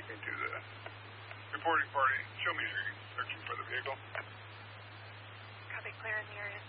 speaking to the reporting party. Show me you're searching for the vehicle. Copy, clear in the area